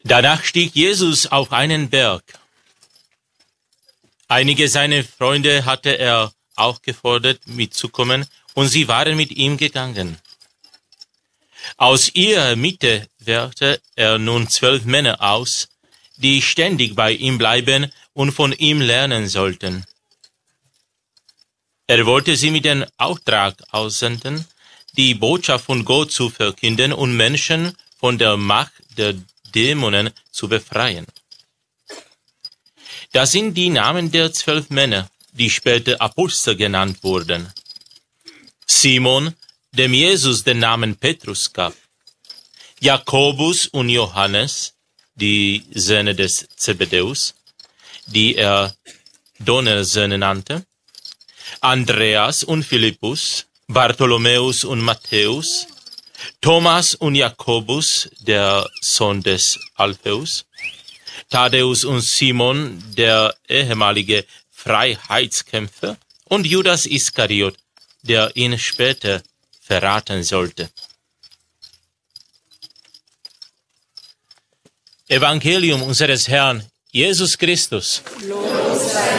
Danach stieg Jesus auf einen Berg. Einige seiner Freunde hatte er auch gefordert, mitzukommen, und sie waren mit ihm gegangen. Aus ihrer Mitte wählte er nun 12 Männer aus, die ständig bei ihm bleiben und von ihm lernen sollten. Er wollte sie mit dem Auftrag aussenden, die Botschaft von Gott zu verkünden und Menschen von der Macht der Dämonen zu befreien. Das sind die Namen der 12 Männer, die später Apostel genannt wurden. Simon, dem Jesus den Namen Petrus gab. Jakobus und Johannes, die Söhne des Zebedäus, die er Donnersöhne nannte. Andreas und Philippus, Bartholomäus und Matthäus, Thomas und Jakobus, der Sohn des Alpheus, Thaddäus und Simon, der ehemalige Freiheitskämpfer, und Judas Iskariot, der ihn später verraten sollte. Evangelium unseres Herrn Jesus Christus.